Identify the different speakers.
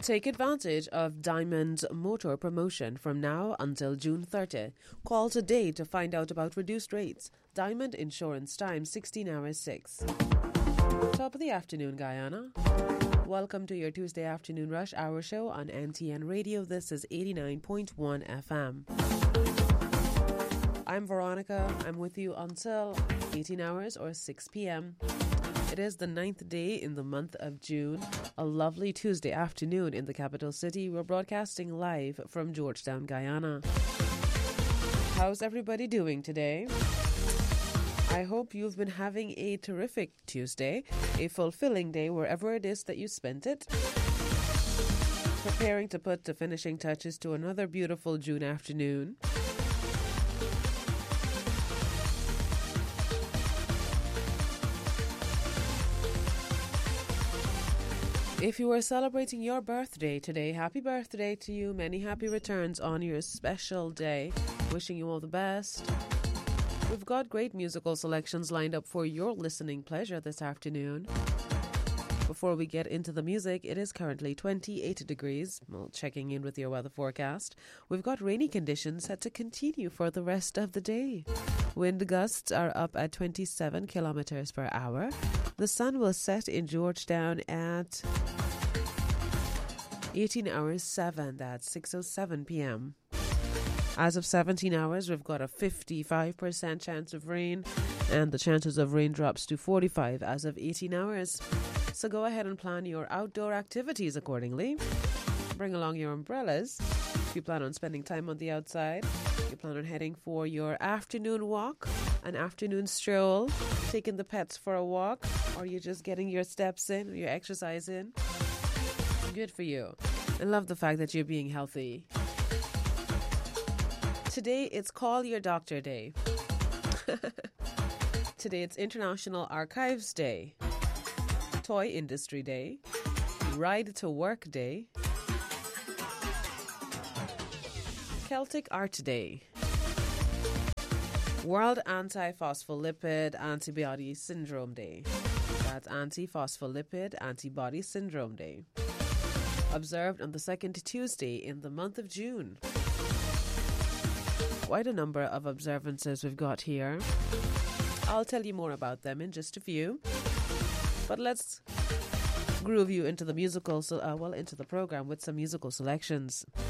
Speaker 1: Take advantage of Diamond's motor promotion from now until June 30. Call today to find out about reduced rates. Diamond Insurance, time 16 hours 6. Top of the afternoon, Guyana. Welcome to your Tuesday afternoon rush hour show on NTN Radio. This is 89.1 FM. I'm Veronica. I'm with you until 18 hours or 6 p.m. It is the 9th day in the month of June, a lovely Tuesday afternoon in the capital city. We're broadcasting live from Georgetown, Guyana. How's everybody doing today? I hope you've been having a terrific Tuesday, a fulfilling day wherever it is that you spent it. Preparing to put the finishing touches to another beautiful June afternoon. If you are celebrating your birthday today, happy birthday to you. Many happy returns on your special day. Wishing you all the best. We've got great musical selections lined up for your listening pleasure this afternoon. Before we get into the music, it is currently 28 degrees. Well, checking in with your weather forecast. We've got rainy conditions set to continue for the rest of the day. Wind gusts are up at 27 kilometers per hour. The sun will set in Georgetown at 18 hours 7. That's 6:07 p.m. As of 17 hours, we've got a 55% chance of rain, and the chances of rain drops to 45 as of 18 hours. So go ahead and plan your outdoor activities accordingly. Bring along your umbrellas if you plan on spending time on the outside. You plan on heading for your afternoon walk, an afternoon stroll, taking the pets for a walk, or you're just getting your steps in, or your exercise in. Good for you. I love the fact that you're being healthy. Today, it's Call Your Doctor Day. Today, it's International Archives Day, Toy Industry Day, Ride to Work Day, Celtic Art Day, World Anti-Phospholipid Antibody Syndrome Day. That's Anti-Phospholipid Antibody Syndrome Day. Observed on the second Tuesday in the month of June. Quite a number of observances we've got here. I'll tell you more about them in just a few. But let's groove you into the into the program with some musical selections.